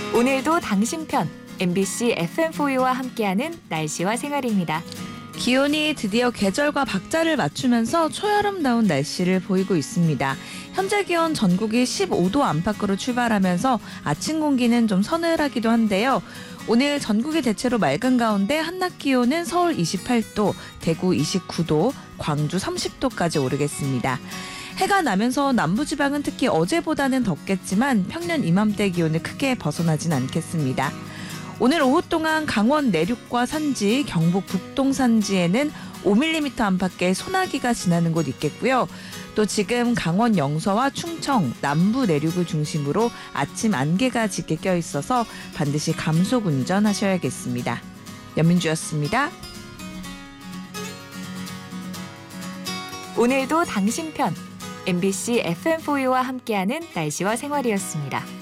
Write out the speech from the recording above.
오늘도 당신 편 MBC FM4U와 함께하는 날씨와 생활입니다. 기온이 드디어 계절과 박자를 맞추면서 초여름다운 날씨를 보이고 있습니다. 현재 기온 전국이 15도 안팎으로 출발하면서 아침 공기는 좀 서늘하기도 한데요. 오늘 전국이 대체로 맑은 가운데 한낮 기온은 서울 28도, 대구 29도, 광주 30도까지 오르겠습니다. 해가 나면서 남부지방은 특히 어제보다는 덥겠지만 평년 이맘때 기온을 크게 벗어나진 않겠습니다. 오늘 오후 동안 강원 내륙과 산지, 경북 북동 산지에는 5mm 안팎의 소나기가 지나는 곳 있겠고요. 또 지금 강원 영서와 충청, 남부 내륙을 중심으로 아침 안개가 짙게 껴있어서 반드시 감속 운전하셔야겠습니다. 연민주였습니다. 오늘도 당신 편 MBC FM4U와 함께하는 날씨와 생활이었습니다.